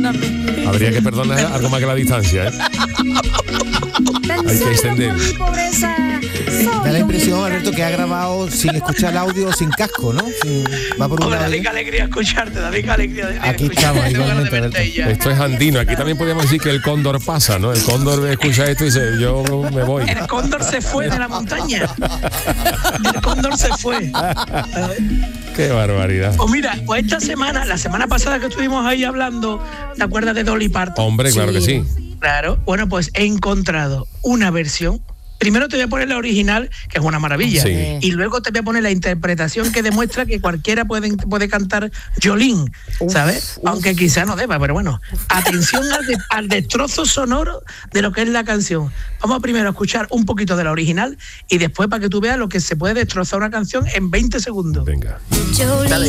Perdóname. Habría que perdonar algo más que la distancia, ¿eh? Hay que extender. Da la impresión, Alberto, que ha grabado sin escuchar el audio, sin casco, ¿no? Va por un lado. David, qué alegría escucharte, David, qué alegría. Aquí estamos, igualmente, Alberto. Esto es andino. Aquí también podríamos decir que el cóndor pasa, ¿no? El cóndor escucha esto y dice, yo me voy. El cóndor se fue de la montaña. El cóndor se fue. Qué barbaridad. Pues mira, pues esta semana, la semana pasada que estuvimos ahí hablando, ¿te acuerdas de Dolly Parton? Hombre, claro que sí. Claro, bueno, pues he encontrado una versión. Primero te voy a poner la original, que es una maravilla, Sí. y luego te voy a poner la interpretación que demuestra que cualquiera puede cantar Jolene, ¿sabes? Aunque quizá no deba, pero bueno. Atención al destrozo sonoro de lo que es la canción. Vamos primero a escuchar un poquito de la original y después para que tú veas lo que se puede destrozar una canción en 20 segundos. Venga. Jolene,